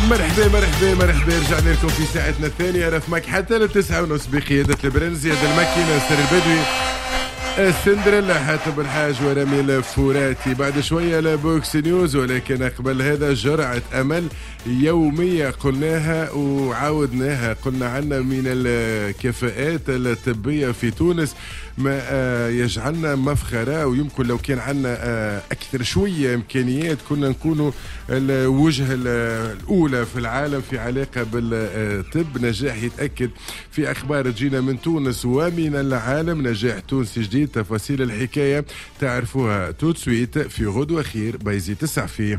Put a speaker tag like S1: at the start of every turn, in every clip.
S1: مرحبا رجعنا لكم في ساعتنا الثانية. رفمك حتى ل9:30 بقيادة البرنس زياد المكي ناصر البدوي السندريلا حاتم الحاج ورامي الفوراتي. بعد شوية لبوكس نيوز، ولكن قبل هذا جرعة أمل يومية قلناها وعاودناها. قلنا عنا من الكفاءات الطبية في تونس ما يجعلنا مفخرة، ويمكن لو كان عنا أكثر شوية إمكانيات كنا نكونوا الوجهة الأولى في العالم في علاقة بالطب. نجاح يتأكد في أخبار تجينا من تونس ومن العالم، نجاح تونسي جديد. تفاصيل الحكاية تعرفوها توت سويت في غدوة خير بيزيت السعفي.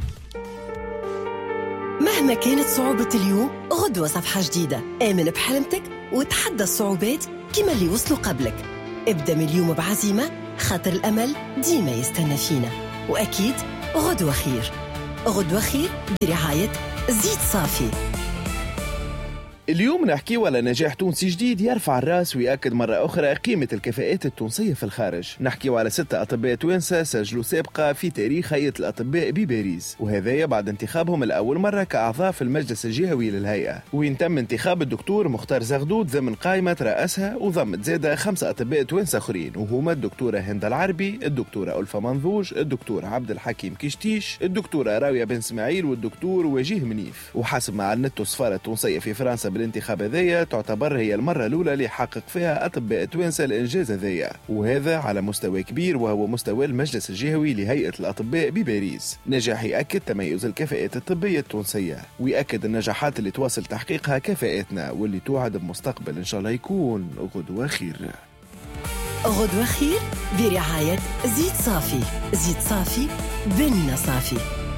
S2: مهما كانت صعوبة اليوم، غدوة صفحة جديدة. آمن بحلمتك وتحدى الصعوبات كما اللي وصلوا قبلك. ابدأ من اليوم بعزيمة، خاطر الأمل ديما يستنى فينا. وأكيد غدوة خير. غدوة خير برعاية زيت صافي.
S3: اليوم نحكي على نجاح تونسي جديد يرفع الراس ويأكد مرة أخرى قيمة الكفاءات التونسية في الخارج. نحكي على 6 أطباء توانسة سجلوا سابقة في تاريخ هيئة الأطباء بباريس، وهذا بعد انتخابهم الأول مرة كأعضاء في المجلس الجهوي للهيئة. وين تم انتخاب الدكتور مختار زغدود ضمن قائمة رأسها، وضمت زادة 5 أطباء توانسة آخرين، وهما الدكتورة هند العربي، الدكتورة ألفا منذوج، الدكتور عبد الحكيم كشتيش، الدكتورة راوية بن اسماعيل، والدكتور وجيه منيف. وحسب ما أعلنته السفارة التونسية في فرنسا بالانتخاب هذيا، تعتبر هي المرة الأولى اللي حقق فيها أطباء توانسة الإنجاز هذيا، وهذا على مستوى كبير وهو مستوى المجلس الجهوي لهيئة الأطباء بباريس. نجاح يأكد تميز الكفاءات الطبية التونسية، ويأكد النجاحات اللي تواصل تحقيقها كفاءاتنا، واللي توعد بمستقبل إن شاء الله يكون غدوة خير.
S2: غدوة خير برعاية زيت صافي. زيت صافي بن صافي.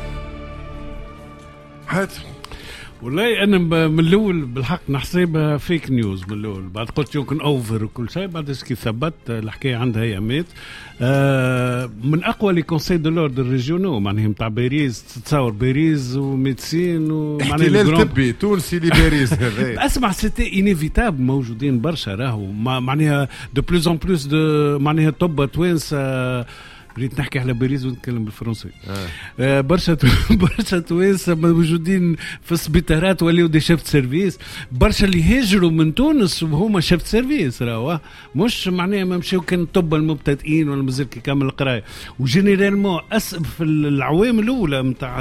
S4: والله أنا من الأول بالحق نحسبها فيك نيوز من الأول، بعد قلت يمكن أوفر وكل شيء، بعد اسكي ثبت الحكاية عندها أيامات. من أقوى لي كونسي دو لورد الريجيونو معناها متاع باريس. تتصور باريس وميدسين
S1: احتلال طبي تونسي لباريس هذا.
S4: أسمع سيتي إنيفيتاب موجودين برشا راهو معناها دو بلوز أون بلوس دو معناها طب توانسة. ريت نحكي على باريس ونتكلم بالفرنسي. برشا توانسة موجودين في السبيطارات وليو دي شفت سيرفيس. برشا اللي هاجروا من تونس وهما شفت سيرفيس راهو، مش معناها ما مشاو كان طب المبتدئين ولا مازال كامل القرايه. وجينيرالمون في العوام الاولى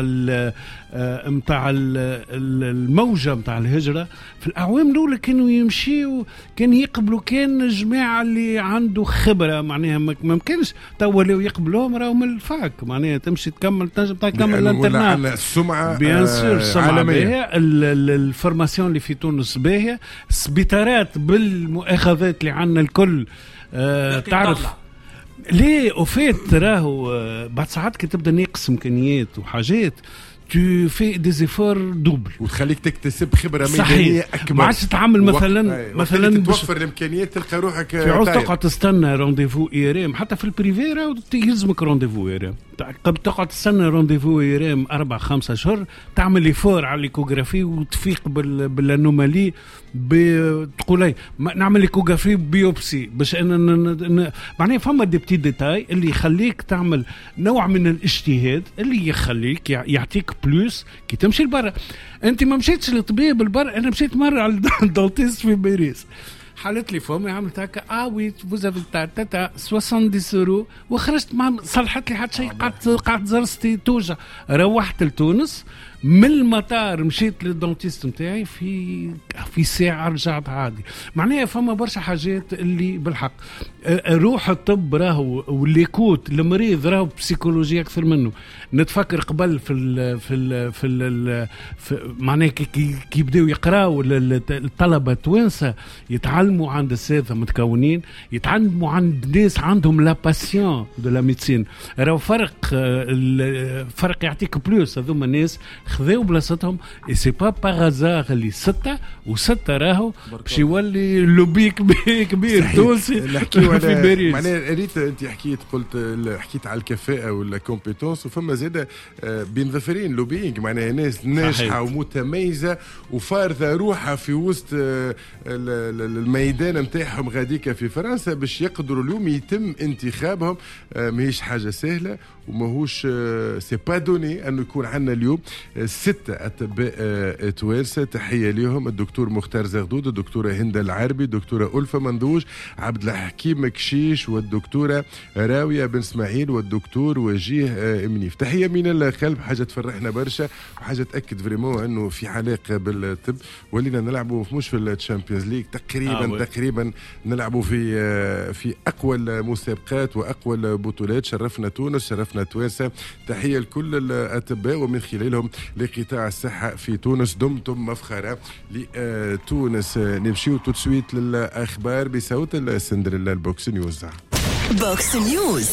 S4: متاع الموجه متاع الهجره، في الاعوام الاولى كانوا يمشيوا، كان يقبلوا كان جماعه اللي عنده خبره معناها ما كانش توا لو يقبلوهم راهو من الفاك معناها تمشي تكمل تنجم تكمل الانترنت.
S1: السمعه
S4: بيان سور السمعه باهيه، الفورماسيون اللي في تونس باهيه، السبيطارات بالمؤاخذات اللي عندنا الكل. تعرف ليه وفات راهو بعد ساعات كي تبدا ناقص امكانيات وحاجات tu fais des efforts doubles
S1: وتخليك تكتسب خبره ميدانيه اكبر.
S4: ما عادش تتعامل مثلا
S1: توفر الامكانيات تلقى روحك
S4: في عوض تقعد تستنى رونديفو ايرام. حتى في البريفي راهو يلزمك رونديفو ايرام، قبل تقعد تستنى رونديفو ايرام 4-5 أشهر، تعمل ايفور على الايكوغرافي وتفيق بالانومالي، تقول نعمل ايكوغرافي بيوبسي باش معناها فما دي بتي ديتاي اللي يخليك تعمل نوع من الاجتهاد اللي يخليك يعطيك بلوس كي تمشي لبرا. انت ما مشيتش للطبيب البر، انا مشيت مره على الدونتيست في باريس، حالت لي فمي عملت هكا وي فوزافي تاع 70 يورو وخرجت ما صلحت لي حتى شيء. قعدت زرستي توجع. روحت لتونس من المطار مشيت للدونتيست متاعي في ساعة رجعت عادي. معناها فما برشا حاجات اللي بالحق روح الطب راهو والليكوت المريض راهو بسيكولوجيا أكثر منه. نتفكر قبل في معناها كي بداو يقراوا الطلبة توانسة يتعلموا عند السادة متكونين، يتعلموا عند ناس عندهم لا باسيون دو لا ميديسين. راهو فرق يعطيك بلوس. هذوما الناس خذوا بلاصتهم اي سي با باغازار اللي 6 راهو باش يولي لوبي كبير تونسي في باريس.
S1: معناها ريت انت حكيت على الكفاءه ولا كومبيتونس، وفما زاده بين ظفرين لوبينج معناها ناس ناجحه ومتميزه وفارضه روحها في وسط الميدان نتاعهم غاديكا في فرنسا باش يقدروا اليوم يتم انتخابهم. ماهيش حاجه سهله وماهوش سي با دوني انه يكون عندنا اليوم 6 أطباء توانسة، تحية لهم: الدكتور مختار زغدود، الدكتورة هند العربي، الدكتورة ألفة مندوج، عبد الحكيم كشيش، والدكتورة راوية بن اسماعيل، والدكتور وجيه منيف. تحية من القلب، حاجة تفرحنا برشا وحاجة تأكد فريمون أنه في علاقة بالطب. ولينا نلعبوا مش في الشامبيونز ليج تقريبا نلعبوا في أقوى المسابقات وأقوى البطولات. شرفنا تونس، شرفنا توانسة. تحية لكل الأطباء ومن خلالهم لقطاع الصحة في تونس. دمتم مفخرة لتونس. نمشيو تسويت للأخبار بصوت السندريلا البوكس نيوز.
S2: بوكس نيوز.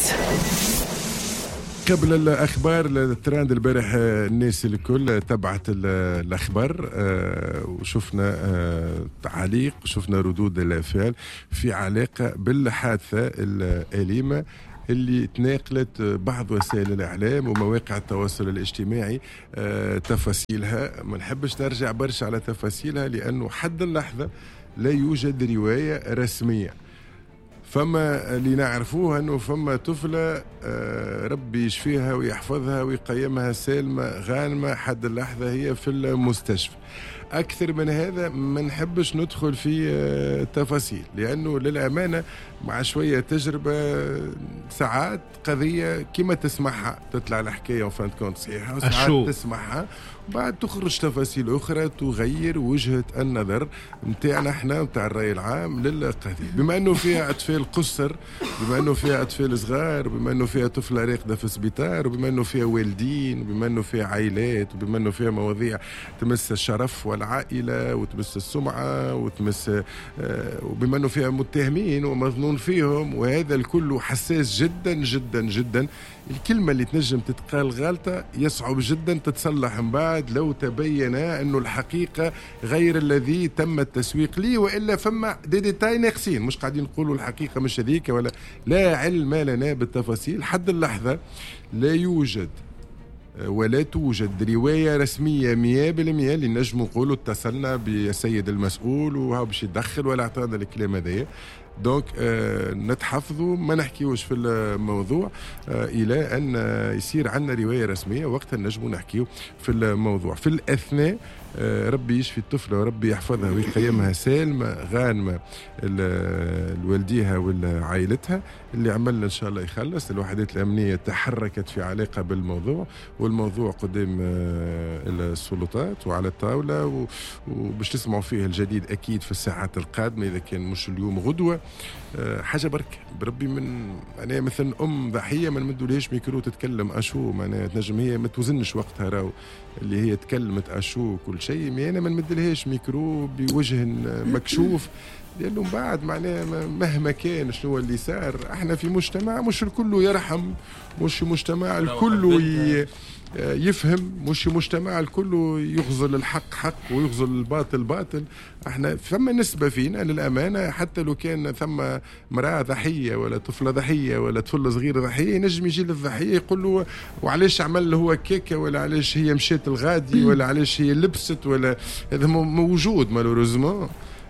S1: قبل الأخبار الترند البارح الناس الكل تبعت الأخبار وشفنا تعليق، شفنا ردود الأفعال في علاقة بالحادثة الأليمة اللي تناقلت بعض وسائل الإعلام ومواقع التواصل الاجتماعي تفاصيلها. ما نحبش نرجع برشا على تفاصيلها لأنه حد اللحظة لا يوجد رواية رسمية. فما اللي نعرفوه أنه فما طفلة ربي يشفيها ويحفظها ويقيمها سالمة غانمة، حد اللحظة هي في المستشفى. أكثر من هذا ما نحبش ندخل في تفاصيل، لأنه للأمانة مع شوية تجربة ساعات قضية كما تسمعها تطلع الحكاية وفانت كونت صحيحة، وساعات تسمعها بعد تخرج تفاصيل أخرى تغير وجهة النظر متاعنا احنا متاع الرأي العام للقضية. بما أنه فيها أطفال قصر، بما أنه فيها أطفال صغار، بما أنه فيها طفلة راقدة في السبيطار، وبما أنه فيها والدين، وبما أنه فيها عائلات، وبما أنه فيها مواضيع تمس الشرف والعائلة وتمس السمعة وتمس وبما أنه فيها متهمين ومظنون فيهم، وهذا الكل حساس جدا جدا جدا. الكلمة اللي تنجم تتقال غلطة يصعب جدا تتصلح من بعد لو تبين أنه الحقيقة غير الذي تم التسويق لي، وإلا فما ديتاي ناقصين، مش قاعدين نقولوا الحقيقة مش هذيك ولا لا علم لنا بالتفاصيل. حد اللحظة لا يوجد ولا توجد رواية رسمية 100% اللي نجم نقولوا اتصلنا بالسيد المسؤول وهو باش يدخل ولا اعطانا الكلام هذايا. دونك نتحفظوا ما نحكيوش في الموضوع إلى أن يصير عنا رواية رسمية، وقتها نجموا نحكيو في الموضوع. في الأثناء ربي يشفي الطفلة وربي يحفظها ويقيمها سالمة غانمة الوالديها والعائلتها. اللي عملنا إن شاء الله يخلص. الوحدات الأمنية تحركت في علاقة بالموضوع، والموضوع قدام السلطات وعلى الطاولة، وباش تسمعوا فيه الجديد أكيد في الساعات القادمة إذا كان مش اليوم غدوة. حاجة بركة بربي. من أنا مثلا ضحية ما نمدولهاش ميكرو تتكلم أشو، معناها تنجم هي ما توزنش وقتها راو اللي هي تكلمت أشو كل شيء، أنا ما نمدلهاش ميكرو بوجه مكشوف، لأنه بعد معناها مهما كان شنو اللي صار احنا في مجتمع مش الكل يرحم، مش مجتمع الكل يفهم، مش مجتمع الكل يغزل الحق حق ويغزل الباطل باطل. احنا ثم نسبة فينا للأمانة، حتى لو كان ثم مرأة ضحية ولا طفلة ضحية ولا طفل صغير ضحية، نجم يجي للضحية يقول له وعلاش عمل هو كيكة، ولا علاش هي مشيت الغادي، ولا علاش هي لبست، ولا هذا موجود مالوريزمون.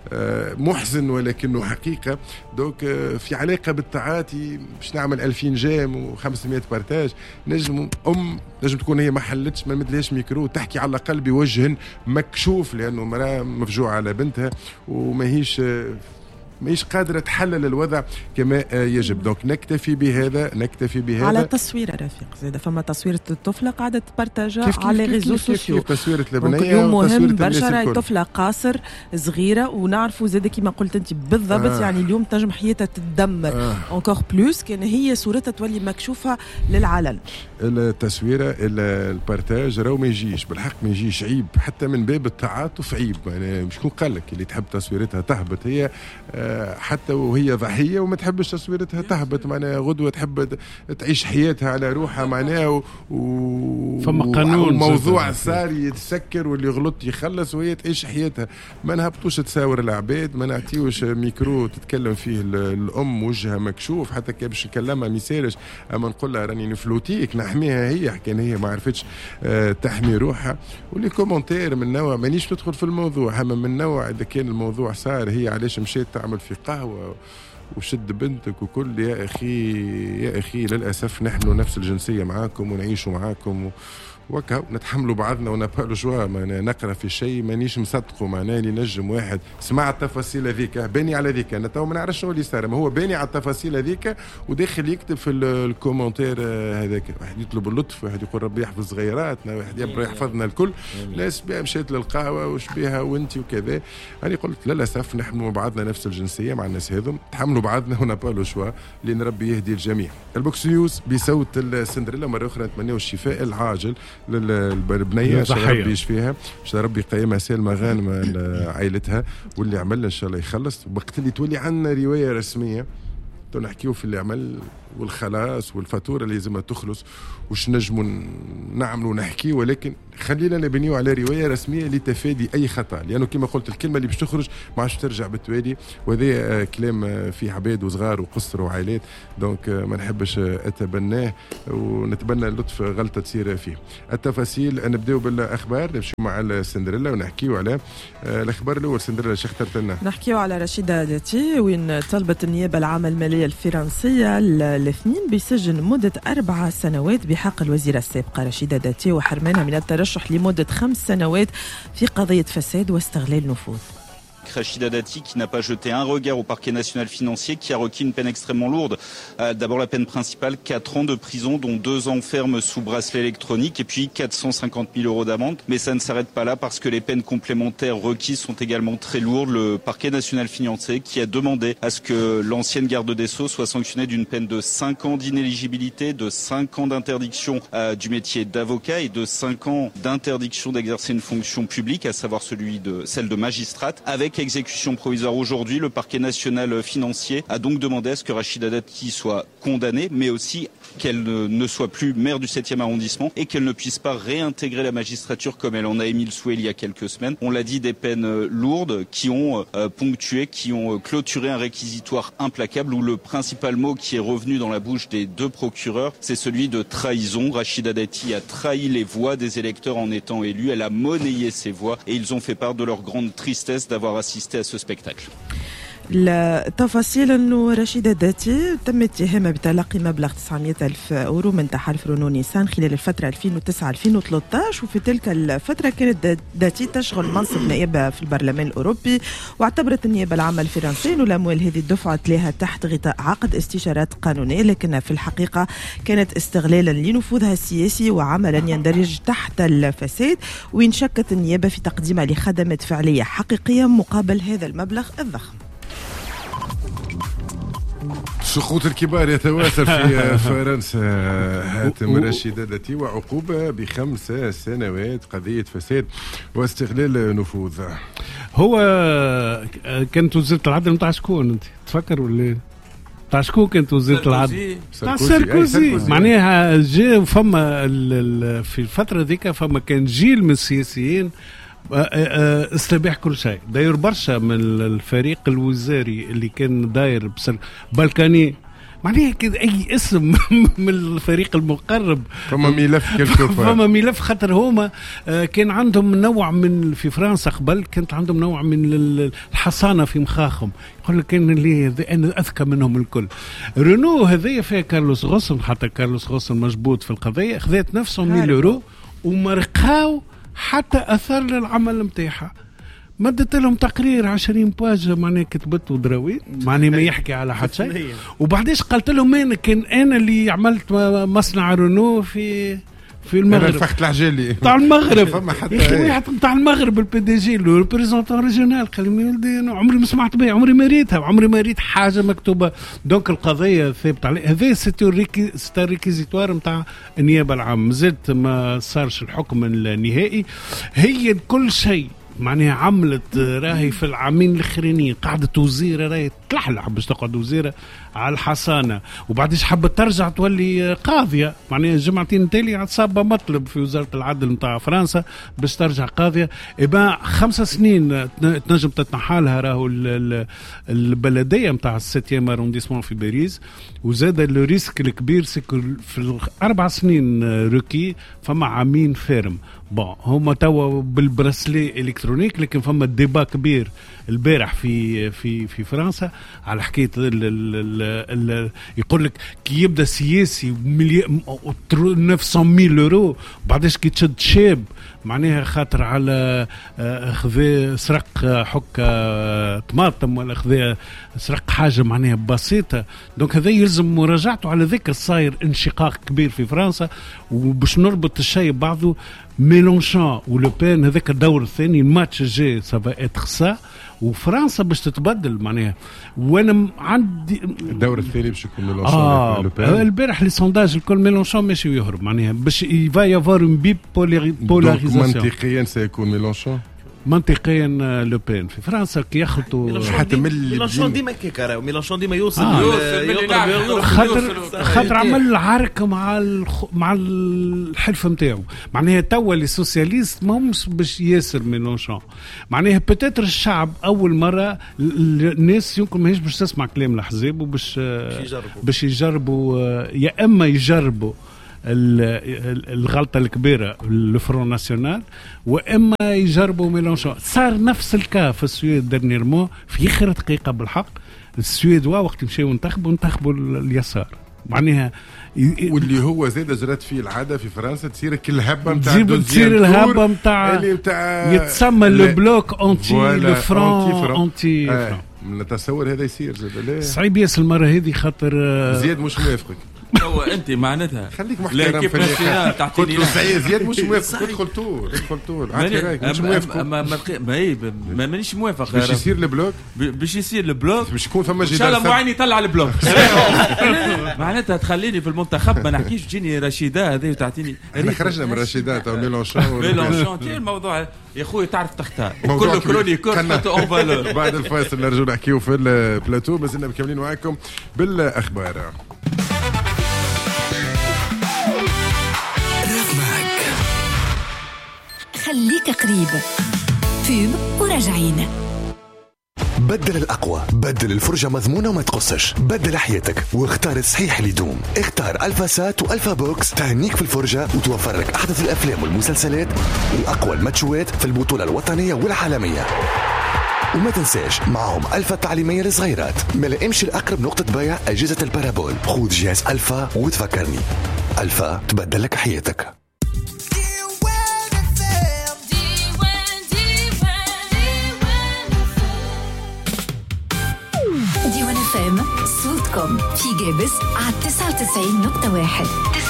S1: محزن ولكنه حقيقة. دوك في علاقة بالتعاطي باش نعمل 2000 جام و500 بارتاج، نجم تكون هي ما حلتش ما مدلهاش ميكرو تحكي على الأقل بوجه مكشوف، لأنه مرأة مفجوعة على بنتها وماهيش قادرة تحلل الوضع كما يجب. دونك نكتفي بهذا
S5: على تصوير رفيق زيادة. فما تصويرة الطفلة قاعدة تبرتاجة على ريزو سوسيو،
S1: تصويرة لبنية
S5: يوم مهم برشا. راهي طفلة قاصر صغيرة، ونعرفوا زيادة كما قلت انت بالضبط. يعني اليوم تنجم حياتها تتدمر انكور بلوس كان هي صورتها تولي مكشوفة للعلن.
S1: التصويرة البارتاج راهو ما يجيش بالحق، ما يجيش عيب حتى من باب التعاطف، عيب. يعني مش كون قال لك اللي تحب تصويرتها تهبط هي حتى وهي ضحية وما تحبش تصويرتها تهبط، معناها غدوة تحب تعيش حياتها على روحها معناها
S4: فما قانون
S1: موضوع صار يتسكر واللي غلط يخلص وهي تعيش حياتها. ما نهبطوش تصاور العباد، ما نعطيوش ميكرو تتكلم فيه الأم وجهها مكشوف حتى كي باش نكلمها ميسالش، أما نقول لها راني نفلوتيك نحميها هي، كان هي ما عرفتش تحمي روحها. واللي كومنتير من نوع مانيش ندخل في الموضوع، أما من نوع إذا كان الموضوع صار هي علاش مشيت تعمل في قهوة وشد بنتك وكل. يا أخي للأسف نحن نفس الجنسية معاكم ونعيشوا معاكم وكا نتحملوا بعضنا ونبالو شويه. نقرا في شيء مانيش مصدقه، معناه اللي نجم واحد سمع التفاصيل هذيك باني على ذيك، انا تو ما نعرفش شنو اللي صار، ما هو باني على التفاصيل هذيك وداخل يكتب في الكومنتير هذاك. واحد يطلب اللطف، واحد يقول ربي يحفظ صغيراتنا، واحد يبرا يحفظنا الكل. ناس بها مشيت للقهوه وش بها وانت وكذا. انا قلت للاسف نحن بعضنا نفس الجنسيه مع الناس هذم، تحملوا بعضنا ونبالو شويه لان ربي يهدي الجميع. البوكس نيوز بصوت السندريلا مره اخرى نتمنوا الشفاء العاجل للبنيه، ربي يشفيها، ربي يقيمها سالمه غانمه عائلتها، واللي عمل ان شاء الله يخلص. وقت اللي تولي عندنا روايه رسميه نحكيو في اللي عمل والخلاص والفاتوره اللي لازم تخلص وش نجموا نعملوا ونحكي، ولكن خلينا نبنيو على روايه رسميه لتفادي اي خطا، لانه كما قلت الكلمه اللي باش تخرج ما عادش ترجع بالتوالي، وهذا كلام فيه عباد وصغار وقصر وعائلات. دونك ما نحبش اتبناه ونتبنى اللطف غلطه تصير فيه. التفاصيل نبداو بالاخبار، نمشيو مع السندريلا ونحكيو على الاخبار الاول. سندريلا شو اخترت لنا؟
S5: نحكيو على رشيدة داتي وين طلبت النيابه العامه الماليه الفرنسيه الاثنين بسجن مده 4 سنوات بحق الوزيره السابقه رشيدة داتي وحرمانها من الترشح لمدة 5 سنوات في قضية فساد واستغلال نفوذ.
S6: Rachida Dati qui n'a pas jeté un regard au parquet national financier, qui a requis une peine extrêmement lourde. D'abord la peine principale, 4 ans de prison dont 2 ans ferme sous bracelet électronique et puis 450 000 euros d'amende. Mais ça ne s'arrête pas là parce que les peines complémentaires requises sont également très lourdes. Le parquet national financier qui a demandé à ce que l'ancienne garde des Sceaux soit sanctionnée d'une peine de 5 ans d'inéligibilité, de 5 ans d'interdiction du métier d'avocat et de 5 ans d'interdiction d'exercer une fonction publique, à savoir celle de magistrate, avec exécution provisoire. Aujourd'hui, le parquet national financier a donc demandé à ce que Rachida Dati soit condamnée, mais aussi qu'elle ne soit plus maire du 7e arrondissement et qu'elle ne puisse pas réintégrer la magistrature comme elle en a émis le souhait il y a quelques semaines. On l'a dit, des peines lourdes qui ont ponctué, qui ont clôturé un réquisitoire implacable où le principal mot qui est revenu dans la bouche des 2 procureurs, c'est celui de trahison. Rachida Dati a trahi les voix des électeurs en étant élue, elle a monnayé ces voix et ils ont fait part de leur grande tristesse d'avoir assisté à ce spectacle.
S5: التفاصيل أنه رشيدة داتي تم اتهامها بتلقي مبلغ 900,000 أورو من تحالف رونو نيسان خلال الفترة 2009-2013، وفي تلك الفترة كانت داتي تشغل منصب نائبة في البرلمان الأوروبي. واعتبرت النيابة العامة الفرنسية أن الأموال هذه دفعت لها تحت غطاء عقد استشارات قانونية، لكنها في الحقيقة كانت استغلالا لنفوذها السياسي وعملا يندرج تحت الفساد، وإن شكت النيابة في تقديمها لخدمات فعلية حقيقية مقابل هذا المبلغ الضخم.
S1: سقوط الكبار يتواصل في فرنسا. هاتم رشيدة داتي وعقوبة ب5 سنوات قضية فساد واستغلال نفوذ.
S4: هو كانت وزيرة العدل متاع شكون انت تفكر ولا تاع شكون كانت وزيرة العدل؟ تاع ساركوزي. معناها جاء فما في الفترة ذيك فما كان جيل من السياسيين استبيح كل شيء. داير برشا من الفريق الوزاري اللي كان داير بسر بالكاني، معناها كده اي اسم من الفريق المقرب
S1: فما ملف
S4: فما ملف، خاطر هما كان عندهم نوع من في فرنسا قبل كانت عندهم نوع من الحصانه في مخاخهم، يقول لك كان اللي انا اذكى منهم الكل. رونو هذيا فيها كارلوس غوسن، حتى كارلوس غوسن مجبوط في القضيه، خذت نفسه 100 يورو ومرقاو حتى أثر للعمل متاعها. مدت لهم تقرير 20 باجة معناه كتبت ودراويت معناه ما يحكي على حد شيء. وبعديش قلت لهم أنا اللي عملت مصنع رونو في المغرب.
S1: أنا فخت العجالي
S4: تاع المغرب يا أخي، واحد تاع المغرب البي جي لو بريزونتون ريجيونال قال لي أنا عمري ما سمعت بها، عمري ما ريتها، عمري ما ريت حاجة مكتوبة. دونك القضية ثابت عليه. هذا سيتو ريكيزيتوار نتاع النيابة العامة، مازلت ما صارش الحكم النهائي. هي كل شيء معناها عملت راهي في العامين الاخرين قعدت وزيره راهي تلحلح باش تقعد وزيره على الحصانه، وبعديش حبت ترجع تولي قاضيه. معناها جمعتين تالي صابه مطلب في وزاره العدل نتاع فرنسا باش ترجع قاضيه. 5 سنين تنجم تتنحالها راهو البلديه نتاع السيتيام ارونديسمون في باريس. وزاد الريسك الكبير في 4 سنين روكي فما عامين فارم. هما توا بالبرسلي الكترونيك، لكن فما ديبا كبير البارح في فرنسا على حكاية يقول لك كي يبدأ سياسي 900,000 يورو بعدش كي تشد شاب معناها خاطر على خذا سرق حكة طماطم ولا خذا سرق حاجة معناها بسيطة. دونك هذا يلزم مراجعته. على ذكر صاير انشقاق كبير في فرنسا، وباش نربط الشيء بعضه ميلونشون ولوبين هذاك الدور الثاني الماتش الجاي سافا اتر سا، وفرنسا باش تتبدل معناها. وانا عندي
S1: الدور الثاني باش يكون ميلونشون
S4: البارح لي سونداج الكل ميلونشون ماشي ويهرب معناها باش يفا يافوار اون بي بولاريزاسيون.
S1: منطقيا سيكون ميلونشون،
S4: منطقيا لوبين في فرنسا كي يخلطوا
S3: حتى ميلونشون ديما كيكا راهو ميلونشون ديما يوصل
S4: خاطر عمل عركه مع الحلف نتاعو معناها. توا لي سوسياليست ماهمش باش ياسر ميلونشون معناها. بتاتر الشعب اول مره الناس يمكن ماهيش باش تسمع كلام الاحزاب وباش باش يجربوا يا اما يجربوا الغلطة الكبيرة الفرون ناسيونال وإما يجربوا ميلونشون. صار نفس الكا في السويد ديرنيرمون في آخر دقيقة بالحق. السويدوا وقت يمشيوا ينتخبوا اليسار معناها
S1: واللي هو زاد جرات فيه العادة في فرنسا تصير كل هبة
S4: تصير الهبة متاع يتسمى البلوك أنتي الفرون أنتي
S1: نتصور هذا يصير زاد
S4: صعيب ياسر المرة هذه خاطر
S1: زياد مش موافقك.
S7: هو انت معناتها
S1: خليك محترم في النهاية. قلت له سعيد زياد مش موافق. ادخل طول مش موافق.
S7: ما مانيش موافق.
S1: باش يصير البلوك
S7: باش يصير البلوك
S1: باش يكون فما
S7: ان شاء الله معين يطلع البلوك. معناتها تخليني في المنتخب ما نحكيش تجيني رشيدة هذه وتعطيني.
S1: احنا خرجنا من رشيدة تاع ميلونشون
S7: الموضوع يا خويا تعرف تختار كله كرونيكور حطوا اون فالور.
S1: بعد الفاصل نرجعوا نحكيو في البلاتو. مازلنا مكملين معاكم بالاخبار.
S8: خليك قريب فيب وراجعين.
S9: بدل الأقوى، بدل الفرجة مضمونة وما تقصش، بدل حياتك واختار الصحيح اللي يدوم. اختار ألفا سات وألفا بوكس تهنيك في الفرجة وتوفر لك أحدث الأفلام والمسلسلات وأقوى الماتشوات في البطولة الوطنية والعالمية. وما تنساش معهم ألفا التعليمية للصغيرات. ملا امشي لأقرب نقطة بيع أجهزة البارابول، خذ جهاز ألفا وتفكرني. ألفا تبدل لك حياتك.
S8: صوتكم في جابس على 99.1.